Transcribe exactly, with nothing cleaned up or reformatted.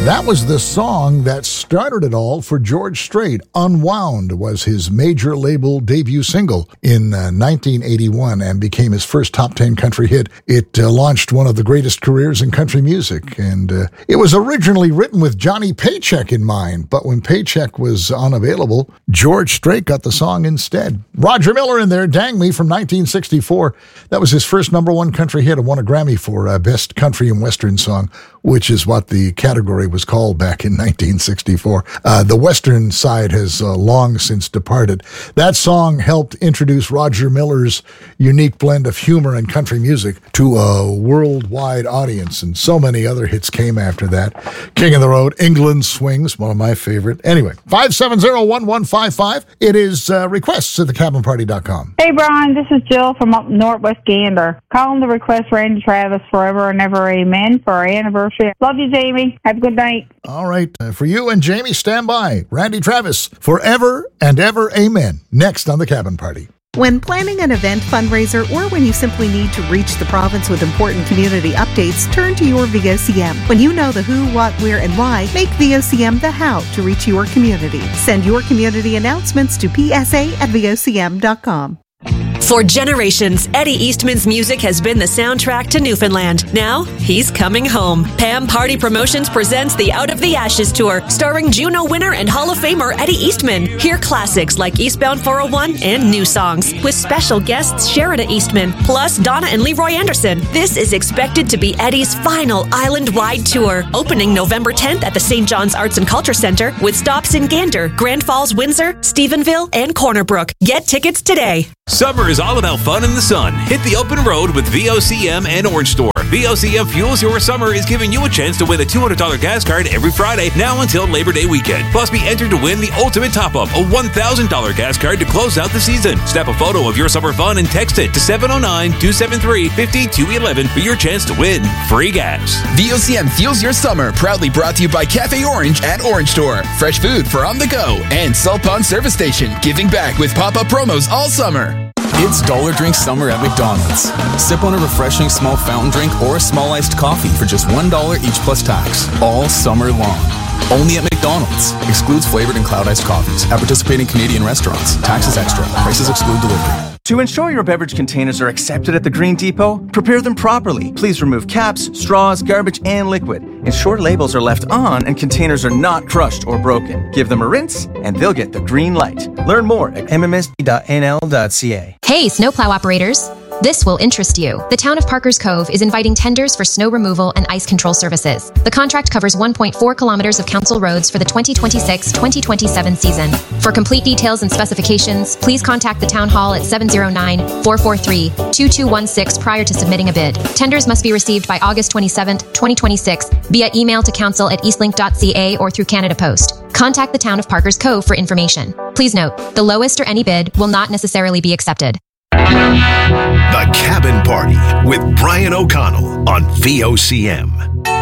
That was the song that started it all for George Strait. Unwound was his major label debut single in uh, nineteen eighty-one and became his first top ten country hit. It uh, launched one of the greatest careers in country music, and uh, it was originally written with Johnny Paycheck in mind, but when Paycheck was unavailable, George Strait got the song instead. Roger Miller in there, Dang Me from nineteen sixty-four. That was his first number one country hit and won a Grammy for uh, Best Country and Western Song, which is what the category was called back in nineteen sixty-four. Uh, the Western side has uh, long since departed. That song helped introduce Roger Miller's unique blend of humor and country music to a worldwide audience, and so many other hits came after that. King of the Road, England Swings, one of my favorite. Anyway, five seven zero, one one five five. It is uh, requests at the cabin party dot com. Hey, Brian, this is Jill from up Northwest Gander. Calling to request Randy Travis, Forever and Ever Amen, for our anniversary. Love you, Jamie. Have a good night. All right. Uh, for you and Jamie, stand by. Randy Travis, Forever and Ever Amen. Next on The Cabin Party. When planning an event, fundraiser, or when you simply need to reach the province with important community updates, turn to your V O C M. When you know the who, what, where, and why, make V O C M the how to reach your community. Send your community announcements to p s a at v o c m dot com. For generations, Eddie Eastman's music has been the soundtrack to Newfoundland. Now, he's coming home. Pam Party Promotions presents the Out of the Ashes Tour, starring Juno winner and Hall of Famer Eddie Eastman. Hear classics like Eastbound four oh one and new songs, with special guests Sherida Eastman, plus Donna and Leroy Anderson. This is expected to be Eddie's final island-wide tour, opening November tenth at the Saint John's Arts and Culture Center, with stops in Gander, Grand Falls, Windsor, Stephenville, and Corner Brook. Get tickets today. Summer is all about fun in the sun. Hit the open road with V O C M and Orange Store. V O C M Fuels Your Summer is giving you a chance to win a two hundred dollars gas card every Friday, now until Labor Day weekend. Plus, be entered to win the ultimate top-up, a one thousand dollars gas card to close out the season. Snap a photo of your summer fun and text it to seven oh nine, two seven three, five two one one for your chance to win free gas. V O C M Fuels Your Summer, proudly brought to you by Cafe Orange at Orange Store. Fresh food for on the go. And Salt Pond Service Station, giving back with pop-up promos all summer. It's Dollar Drink Summer at McDonald's. Sip on a refreshing small fountain drink or a small iced coffee for just one dollar each plus tax, all summer long. Only at McDonald's. Excludes flavored and cloud iced coffees at participating Canadian restaurants. Taxes extra. Prices exclude delivery. To ensure your beverage containers are accepted at the Green Depot, prepare them properly. Please remove caps, straws, garbage, and liquid. Ensure labels are left on and containers are not crushed or broken. Give them a rinse, and they'll get the green light. Learn more at m m s d dot n l dot c a. Hey, snowplow operators. This will interest you. The town of Parker's Cove is inviting tenders for snow removal and ice control services. The contract covers one point four kilometers of council roads for the twenty twenty-six twenty twenty-seven season. For complete details and specifications, please contact the town hall at seven oh nine, four four three, two two one six prior to submitting a bid. Tenders must be received by August twenty-seventh, twenty twenty-six via email to council at eastlink dot c a or through Canada Post. Contact the town of Parker's Cove for information. Please note, the lowest or any bid will not necessarily be accepted. The Cabin Party with Brian O'Connell on V O C M.